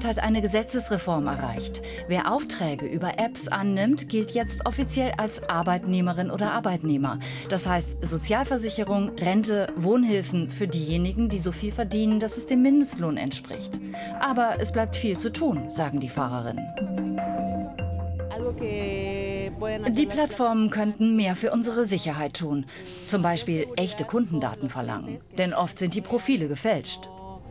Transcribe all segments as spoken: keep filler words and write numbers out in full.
hat eine Gesetzesreform erreicht. Wer Aufträge über Apps annimmt, gilt jetzt offiziell als Arbeitnehmerin oder Arbeitnehmer. Das heißt Sozialversicherung, Rente, Wohnhilfen für diejenigen, die so viel verdienen, dass es dem Mindestlohn entspricht. Aber es bleibt viel zu tun, sagen die Fahrerinnen. Die Plattformen könnten mehr für unsere Sicherheit tun. Zum Beispiel echte Kundendaten verlangen. Denn oft sind die Profile gefälscht.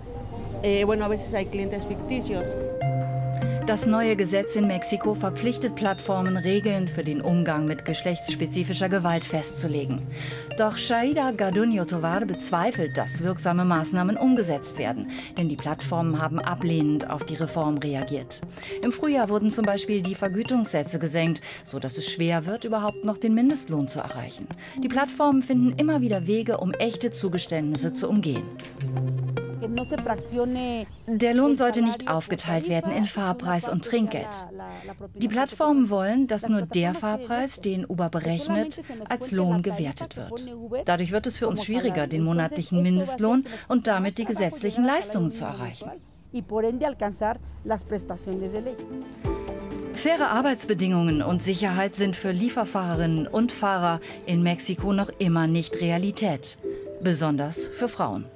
Das neue Gesetz in Mexiko verpflichtet Plattformen, Regeln für den Umgang mit geschlechtsspezifischer Gewalt festzulegen. Doch Shaida Garduño Tovar bezweifelt, dass wirksame Maßnahmen umgesetzt werden. Denn die Plattformen haben ablehnend auf die Reform reagiert. Im Frühjahr wurden zum Beispiel die Vergütungssätze gesenkt, sodass es schwer wird, überhaupt noch den Mindestlohn zu erreichen. Die Plattformen finden immer wieder Wege, um echte Zugeständnisse zu umgehen. Der Lohn sollte nicht aufgeteilt werden in Fahrpreis und Trinkgeld. Die Plattformen wollen, dass nur der Fahrpreis, den Uber berechnet, als Lohn gewertet wird. Dadurch wird es für uns schwieriger, den monatlichen Mindestlohn und damit die gesetzlichen Leistungen zu erreichen. Faire Arbeitsbedingungen und Sicherheit sind für Lieferfahrerinnen und Fahrer in Mexiko noch immer nicht Realität, besonders für Frauen.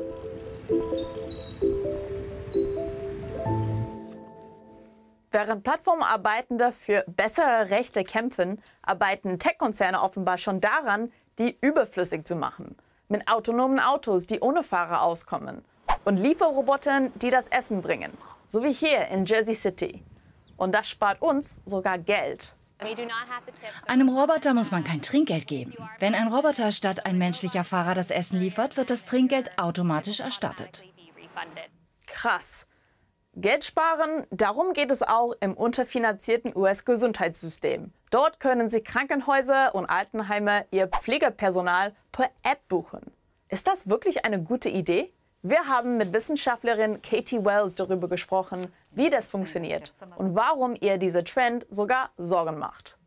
Während Plattformarbeitende für bessere Rechte kämpfen, arbeiten Tech-Konzerne offenbar schon daran, die überflüssig zu machen. Mit autonomen Autos, die ohne Fahrer auskommen. Und Lieferrobotern, die das Essen bringen. So wie hier in Jersey City. Und das spart uns sogar Geld. Einem Roboter muss man kein Trinkgeld geben. Wenn ein Roboter statt ein menschlicher Fahrer das Essen liefert, wird das Trinkgeld automatisch erstattet. Krass. Geld sparen, darum geht es auch im unterfinanzierten U S-Gesundheitssystem. Dort können sich Krankenhäuser und Altenheime ihr Pflegepersonal per App buchen. Ist das wirklich eine gute Idee? Wir haben mit Wissenschaftlerin Katie Wells darüber gesprochen, wie das funktioniert und warum ihr dieser Trend sogar Sorgen macht.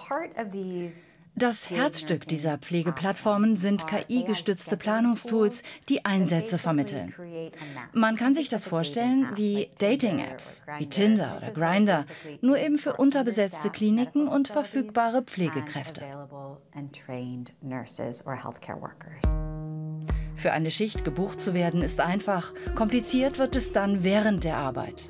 Das Herzstück dieser Pflegeplattformen sind K I-gestützte Planungstools, die Einsätze vermitteln. Man kann sich das vorstellen wie Dating-Apps, wie Tinder oder Grindr, nur eben für unterbesetzte Kliniken und verfügbare Pflegekräfte. Für eine Schicht gebucht zu werden ist einfach, kompliziert wird es dann während der Arbeit.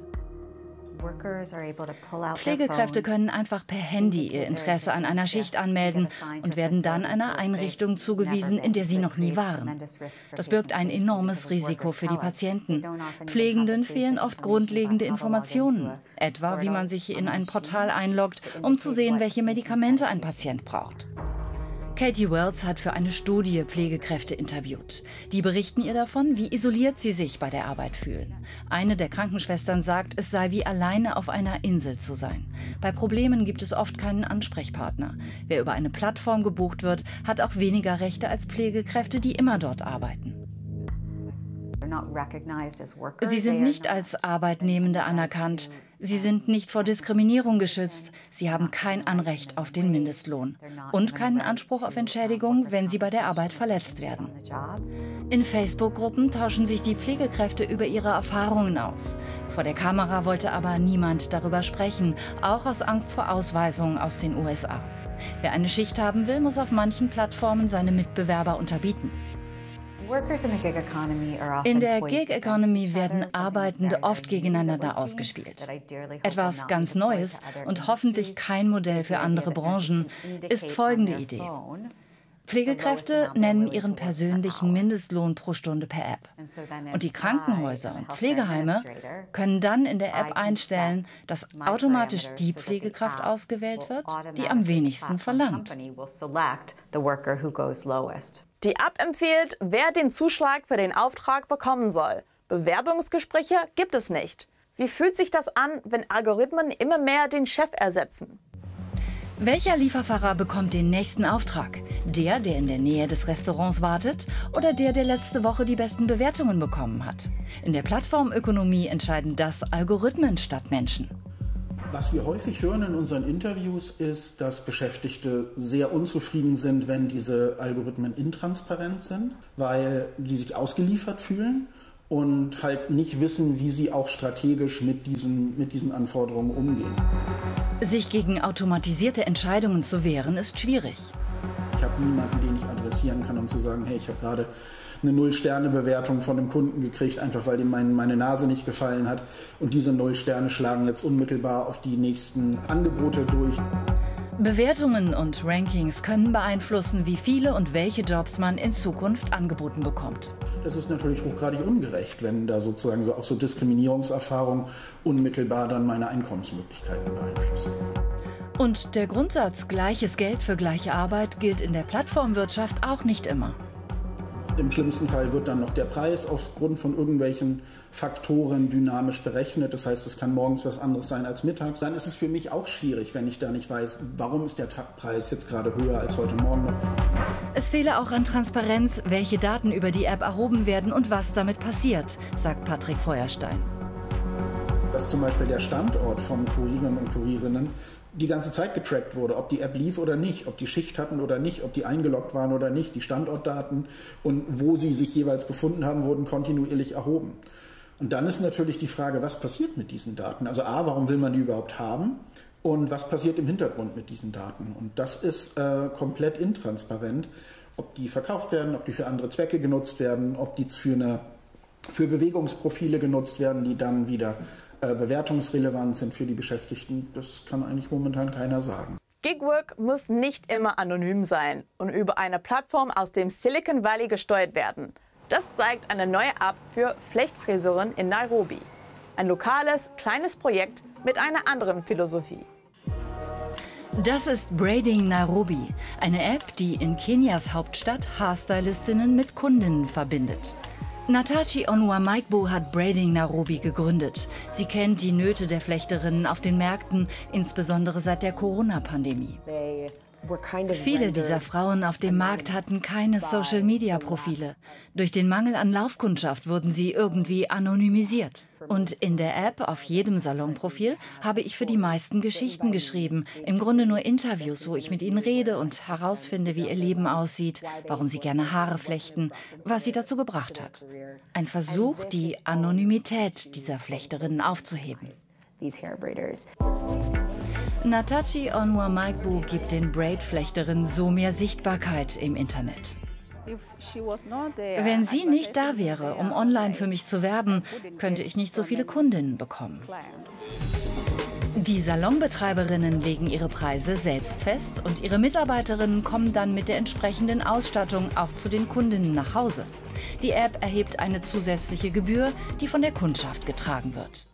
Pflegekräfte können einfach per Handy ihr Interesse an einer Schicht anmelden und werden dann einer Einrichtung zugewiesen, in der sie noch nie waren. Das birgt ein enormes Risiko für die Patienten. Pflegenden fehlen oft grundlegende Informationen, etwa wie man sich in ein Portal einloggt, um zu sehen, welche Medikamente ein Patient braucht. Katie Wells hat für eine Studie Pflegekräfte interviewt. Die berichten ihr davon, wie isoliert sie sich bei der Arbeit fühlen. Eine der Krankenschwestern sagt, es sei wie alleine auf einer Insel zu sein. Bei Problemen gibt es oft keinen Ansprechpartner. Wer über eine Plattform gebucht wird, hat auch weniger Rechte als Pflegekräfte, die immer dort arbeiten. Sie sind nicht als Arbeitnehmende anerkannt. Sie sind nicht vor Diskriminierung geschützt. Sie haben kein Anrecht auf den Mindestlohn und keinen Anspruch auf Entschädigung, wenn sie bei der Arbeit verletzt werden. In Facebook-Gruppen tauschen sich die Pflegekräfte über ihre Erfahrungen aus. Vor der Kamera wollte aber niemand darüber sprechen, auch aus Angst vor Ausweisung aus den U S A. Wer eine Schicht haben will, muss auf manchen Plattformen seine Mitbewerber unterbieten. In der Gig Economy werden Arbeitende oft gegeneinander ausgespielt. Etwas ganz Neues und hoffentlich kein Modell für andere Branchen ist folgende Idee. Pflegekräfte nennen ihren persönlichen Mindestlohn pro Stunde per App. Und die Krankenhäuser und Pflegeheime können dann in der App einstellen, dass automatisch die Pflegekraft ausgewählt wird, die am wenigsten verlangt. Die App empfiehlt, wer den Zuschlag für den Auftrag bekommen soll. Bewerbungsgespräche gibt es nicht. Wie fühlt sich das an, wenn Algorithmen immer mehr den Chef ersetzen? Welcher Lieferfahrer bekommt den nächsten Auftrag? Der, der in der Nähe des Restaurants wartet, oder der, der letzte Woche die besten Bewertungen bekommen hat? In der Plattformökonomie entscheiden das Algorithmen statt Menschen. Was wir häufig hören in unseren Interviews ist, dass Beschäftigte sehr unzufrieden sind, wenn diese Algorithmen intransparent sind, weil sie sich ausgeliefert fühlen und halt nicht wissen, wie sie auch strategisch mit diesen, mit diesen Anforderungen umgehen. Sich gegen automatisierte Entscheidungen zu wehren, ist schwierig. Ich habe niemanden, den ich adressieren kann, um zu sagen, hey, ich habe gerade eine Null-Sterne-Bewertung von einem Kunden gekriegt, einfach weil ihm mein, meine Nase nicht gefallen hat. Und diese Null Sterne schlagen jetzt unmittelbar auf die nächsten Angebote durch. Bewertungen und Rankings können beeinflussen, wie viele und welche Jobs man in Zukunft angeboten bekommt. Das ist natürlich hochgradig ungerecht, wenn da sozusagen so auch so Diskriminierungserfahrungen unmittelbar dann meine Einkommensmöglichkeiten beeinflussen. Und der Grundsatz gleiches Geld für gleiche Arbeit gilt in der Plattformwirtschaft auch nicht immer. Im schlimmsten Fall wird dann noch der Preis aufgrund von irgendwelchen Faktoren dynamisch berechnet. Das heißt, es kann morgens was anderes sein als mittags. Dann ist es für mich auch schwierig, wenn ich da nicht weiß, warum ist der Preis jetzt gerade höher als heute Morgen noch. Es fehle auch an Transparenz, welche Daten über die App erhoben werden und was damit passiert, sagt Patrick Feuerstein. Dass zum Beispiel der Standort von Kurierinnen und Kurierinnen die ganze Zeit getrackt wurde, ob die App lief oder nicht, ob die Schicht hatten oder nicht, ob die eingeloggt waren oder nicht, die Standortdaten und wo sie sich jeweils befunden haben, wurden kontinuierlich erhoben. Und dann ist natürlich die Frage, was passiert mit diesen Daten? Also A, warum will man die überhaupt haben? Und was passiert im Hintergrund mit diesen Daten? Und das ist äh, komplett intransparent, ob die verkauft werden, ob die für andere Zwecke genutzt werden, ob die für, eine, für Bewegungsprofile genutzt werden, die dann wieder äh, bewertungsrelevant sind für die Beschäftigten. Das kann eigentlich momentan keiner sagen. Gigwork muss nicht immer anonym sein und über eine Plattform aus dem Silicon Valley gesteuert werden. Das zeigt eine neue App für Flechtfriseuren in Nairobi. Ein lokales, kleines Projekt mit einer anderen Philosophie. Das ist Braiding Nairobi, eine App, die in Kenias Hauptstadt Haarstylistinnen mit Kundinnen verbindet. Natachi Onwuamaigbo hat Braiding Nairobi gegründet. Sie kennt die Nöte der Flechterinnen auf den Märkten, insbesondere seit der Corona-Pandemie. Viele dieser Frauen auf dem Markt hatten keine Social-Media-Profile. Durch den Mangel an Laufkundschaft wurden sie irgendwie anonymisiert. Und in der App auf jedem Salonprofil habe ich für die meisten Geschichten geschrieben. Im Grunde nur Interviews, wo ich mit ihnen rede und herausfinde, wie ihr Leben aussieht, warum sie gerne Haare flechten, was sie dazu gebracht hat. Ein Versuch, die Anonymität dieser Flechterinnen aufzuheben. Natachi Onwuamaigbo gibt den Braid-Flechterinnen so mehr Sichtbarkeit im Internet. Wenn sie nicht da wäre, um online für mich zu werben, könnte ich nicht so viele Kundinnen bekommen. Die Salonbetreiberinnen legen ihre Preise selbst fest und ihre Mitarbeiterinnen kommen dann mit der entsprechenden Ausstattung auch zu den Kundinnen nach Hause. Die App erhebt eine zusätzliche Gebühr, die von der Kundschaft getragen wird.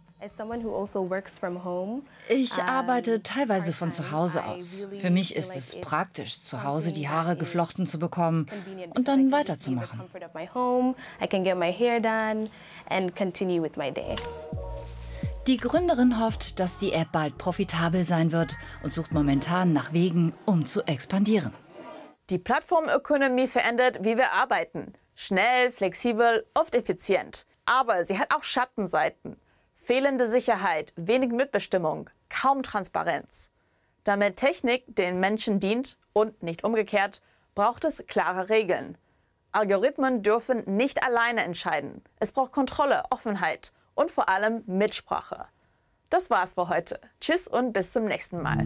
Ich arbeite teilweise von zu Hause aus. Für mich ist es praktisch, zu Hause die Haare geflochten zu bekommen und dann weiterzumachen. Die Gründerin hofft, dass die App bald profitabel sein wird und sucht momentan nach Wegen, um zu expandieren. Die Plattformökonomie verändert, wie wir arbeiten. Schnell, flexibel, oft effizient. Aber sie hat auch Schattenseiten. Fehlende Sicherheit, wenig Mitbestimmung, kaum Transparenz. Damit Technik den Menschen dient und nicht umgekehrt, braucht es klare Regeln. Algorithmen dürfen nicht alleine entscheiden. Es braucht Kontrolle, Offenheit und vor allem Mitsprache. Das war's für heute. Tschüss und bis zum nächsten Mal.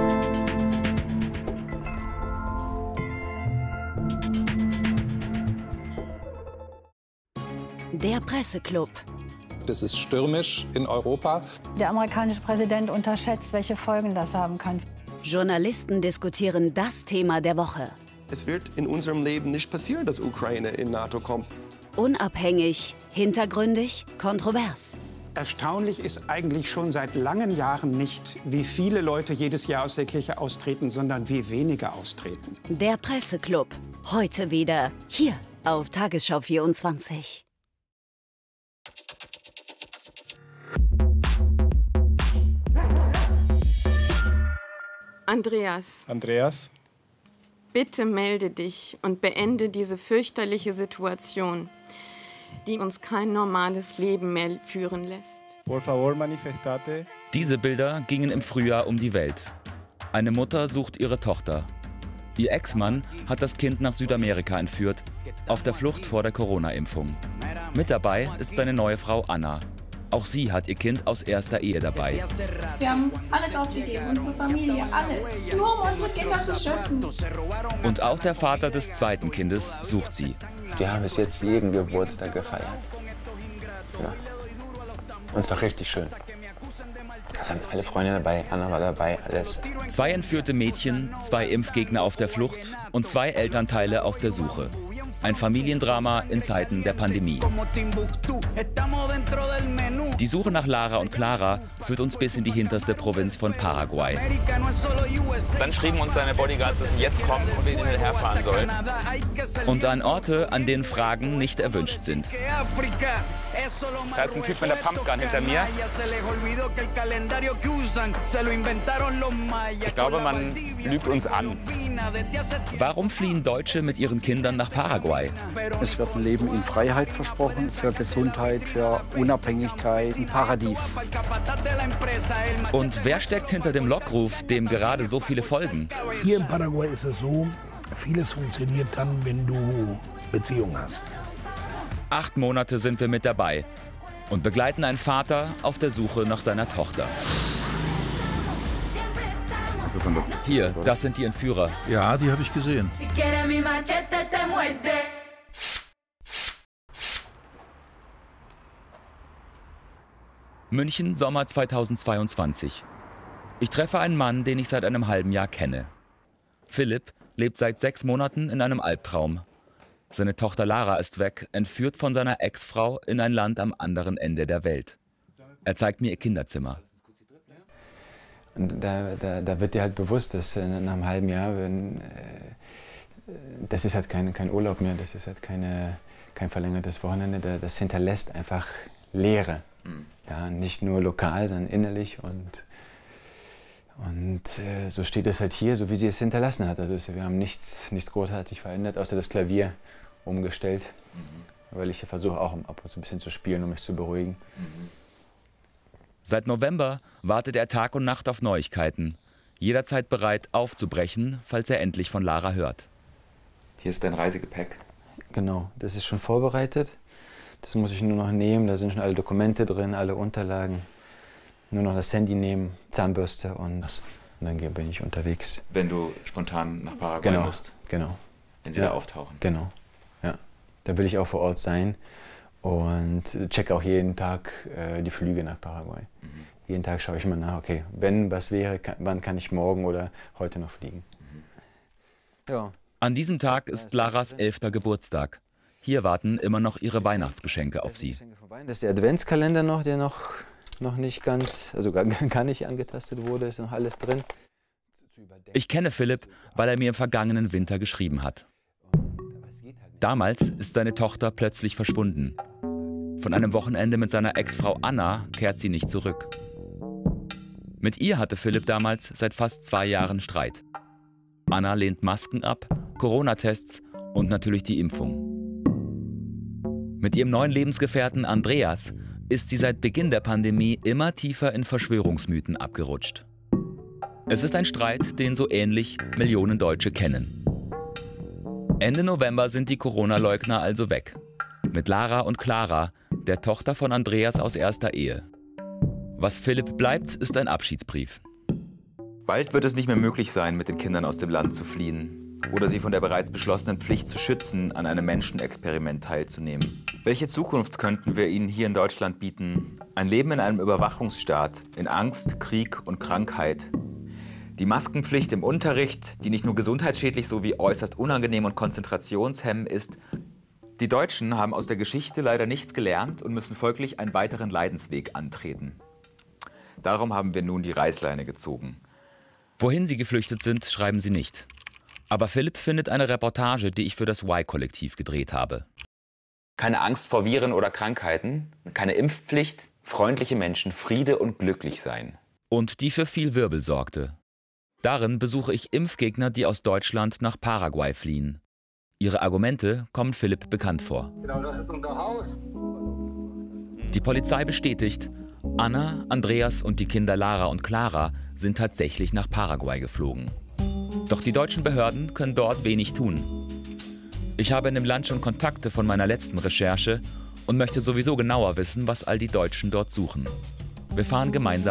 Der Presseclub. Das ist stürmisch in Europa. Der amerikanische Präsident unterschätzt, welche Folgen das haben kann. Journalisten diskutieren das Thema der Woche. Es wird in unserem Leben nicht passieren, dass Ukraine in NATO kommt. Unabhängig, hintergründig, kontrovers. Erstaunlich ist eigentlich schon seit langen Jahren nicht, wie viele Leute jedes Jahr aus der Kirche austreten, sondern wie wenige austreten. Der Presseclub. Heute wieder hier auf Tagesschau vierundzwanzig. Andreas. Andreas? Bitte melde dich und beende diese fürchterliche Situation, die uns kein normales Leben mehr führen lässt. Por favor, manifestate. Diese Bilder gingen im Frühjahr um die Welt. Eine Mutter sucht ihre Tochter. Ihr Ex-Mann hat das Kind nach Südamerika entführt, auf der Flucht vor der Corona-Impfung. Mit dabei ist seine neue Frau Anna. Auch sie hat ihr Kind aus erster Ehe dabei. Wir haben alles aufgegeben, unsere Familie, alles. Nur um unsere Kinder zu schützen. Und auch der Vater des zweiten Kindes sucht sie. Wir haben bis jetzt jeden Geburtstag gefeiert. Ja. Und es war richtig schön. Es waren alle Freunde dabei, Anna war dabei, alles. Zwei entführte Mädchen, zwei Impfgegner auf der Flucht und zwei Elternteile auf der Suche. Ein Familiendrama in Zeiten der Pandemie. Die Suche nach Lara und Clara führt uns bis in die hinterste Provinz von Paraguay. Dann schrieben uns seine Bodyguards, dass sie jetzt kommen und wir ihnen hinterherfahren sollen. Und an Orte, an denen Fragen nicht erwünscht sind. Da ist ein Typ mit der Pumpgun hinter mir. Ich glaube, man lügt uns an. Warum fliehen Deutsche mit ihren Kindern nach Paraguay? Es wird ein Leben in Freiheit versprochen, für Gesundheit, für Unabhängigkeit, ein Paradies. Und wer steckt hinter dem Lockruf, dem gerade so viele folgen? Hier in Paraguay ist es so, vieles funktioniert dann, wenn du Beziehung hast. Acht Monate sind wir mit dabei und begleiten einen Vater auf der Suche nach seiner Tochter. Was ist denn das? Hier, das sind die Entführer. Ja, die habe ich gesehen. München, Sommer zweitausendzweiundzwanzig. Ich treffe einen Mann, den ich seit einem halben Jahr kenne. Philipp lebt seit sechs Monaten in einem Albtraum. Seine Tochter Lara ist weg, entführt von seiner Ex-Frau in ein Land am anderen Ende der Welt. Er zeigt mir ihr Kinderzimmer. Und da, da, da wird dir halt bewusst, dass nach einem halben Jahr, wenn, äh, das ist halt kein, kein Urlaub mehr, das ist halt keine, kein verlängertes Wochenende, das hinterlässt einfach Leere. Mhm. Ja, nicht nur lokal, sondern innerlich. Und, und äh, so steht es halt hier, so wie sie es hinterlassen hat. Also wir haben nichts, nichts großartig verändert, außer das Klavier umgestellt, mhm. weil ich versuche auch ab und zu ein bisschen zu spielen, um mich zu beruhigen. Mhm. Seit November wartet er Tag und Nacht auf Neuigkeiten. Jederzeit bereit aufzubrechen, falls er endlich von Lara hört. Hier ist dein Reisegepäck. Genau, das ist schon vorbereitet. Das muss ich nur noch nehmen, da sind schon alle Dokumente drin, alle Unterlagen. Nur noch das Handy nehmen, Zahnbürste und, und dann bin ich unterwegs. Wenn du spontan nach Paraguay genau, musst? Genau. Wenn sie ja, da auftauchen? Genau, ja. Da will ich auch vor Ort sein und checke auch jeden Tag äh, die Flüge nach Paraguay. Mhm. Jeden Tag schaue ich mal nach, okay, wenn was wäre, kann, wann kann ich morgen oder heute noch fliegen. Mhm. Ja. An diesem Tag ist Laras elfter Geburtstag. Hier warten immer noch ihre Weihnachtsgeschenke auf sie. Das ist der Adventskalender noch, der noch, noch nicht ganz, also gar, gar nicht angetastet wurde, ist noch alles drin. Ich kenne Philipp, weil er mir im vergangenen Winter geschrieben hat. Damals ist seine Tochter plötzlich verschwunden. Von einem Wochenende mit seiner Ex-Frau Anna kehrt sie nicht zurück. Mit ihr hatte Philipp damals seit fast zwei Jahren Streit. Anna lehnt Masken ab, Corona-Tests und natürlich die Impfung. Mit ihrem neuen Lebensgefährten Andreas ist sie seit Beginn der Pandemie immer tiefer in Verschwörungsmythen abgerutscht. Es ist ein Streit, den so ähnlich Millionen Deutsche kennen. Ende November sind die Corona-Leugner also weg. Mit Lara und Clara, der Tochter von Andreas aus erster Ehe. Was Philipp bleibt, ist ein Abschiedsbrief. Bald wird es nicht mehr möglich sein, mit den Kindern aus dem Land zu fliehen oder sie von der bereits beschlossenen Pflicht zu schützen, an einem Menschenexperiment teilzunehmen. Welche Zukunft könnten wir ihnen hier in Deutschland bieten? Ein Leben in einem Überwachungsstaat, in Angst, Krieg und Krankheit. Die Maskenpflicht im Unterricht, die nicht nur gesundheitsschädlich sowie äußerst unangenehm und konzentrationshemmend ist. Die Deutschen haben aus der Geschichte leider nichts gelernt und müssen folglich einen weiteren Leidensweg antreten. Darum haben wir nun die Reißleine gezogen. Wohin sie geflüchtet sind, schreiben sie nicht. Aber Philipp findet eine Reportage, die ich für das Y-Kollektiv gedreht habe. Keine Angst vor Viren oder Krankheiten, keine Impfpflicht, freundliche Menschen, Friede und glücklich sein. Und die für viel Wirbel sorgte. Darin besuche ich Impfgegner, die aus Deutschland nach Paraguay fliehen. Ihre Argumente kommen Philipp bekannt vor. Genau, das ist unser Haus. Die Polizei bestätigt, Anna, Andreas und die Kinder Lara und Clara sind tatsächlich nach Paraguay geflogen. Doch die deutschen Behörden können dort wenig tun. Ich habe in dem Land schon Kontakte von meiner letzten Recherche und möchte sowieso genauer wissen, was all die Deutschen dort suchen. Wir fahren gemeinsam